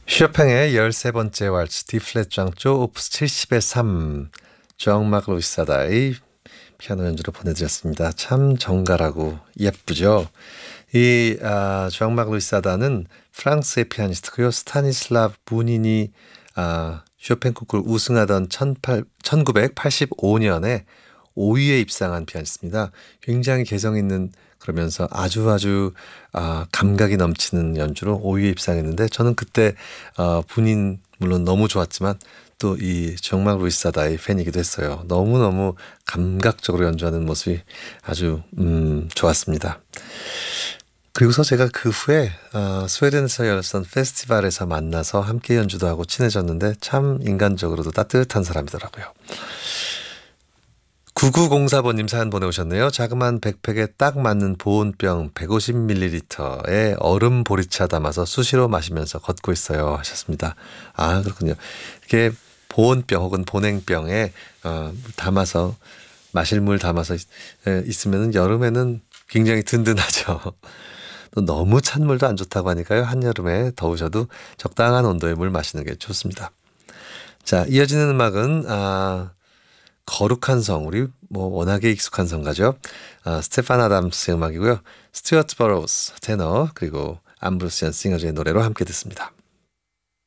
쇼팽의 13번째 왈츠 D플랫 장조 오프스 70의 3 정막 루이사다의 피아노 연주로 보내드렸습니다. 참 정갈하고 예쁘죠. 이 정막 루이사다는 프랑스의 피아니스트고요. 스타니슬라브 부닌이 쇼팽 콩쿠르 우승하던 1985년에 5위에 입상한 피아니스트입니다. 굉장히 개성 있는 그러면서 아주 감각이 넘치는 연주로 5위에 입상했는데 저는 그때 분인 물론 너무 좋았지만 또 이 정막 루이사다의 팬이기도 했어요. 너무너무 감각적으로 연주하는 모습이 아주 좋았습니다. 그리고서 제가 그 후에 스웨덴에서 열렸던 페스티벌에서 만나서 함께 연주도 하고 친해졌는데 참 인간적으로도 따뜻한 사람이더라고요. 9904번님 사연 보내오셨네요. 자그마한 백팩에 딱 맞는 보온병 150ml에 얼음 보리차 담아서 수시로 마시면서 걷고 있어요 하셨습니다. 아 그렇군요. 이렇게 보온병 혹은 보냉병에 담아서 마실 물 담아서 있으면 여름에는 굉장히 든든하죠. 또 너무 찬 물도 안 좋다고 하니까요. 한여름에 더우셔도 적당한 온도의 물 마시는 게 좋습니다. 자, 이어지는 음악은 거룩한 성, 우리 뭐 워낙에 익숙한 성가죠. 스테판 아담스 음악이고요. 스튜어트 버로우스 테너 그리고 암브로시안 싱어즈의 노래로 함께 듣습니다.